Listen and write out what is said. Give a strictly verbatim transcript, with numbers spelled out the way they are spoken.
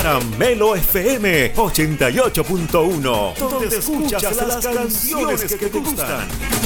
Caramelo F M ochenta y ocho punto uno, donde escuchas las canciones que te gustan.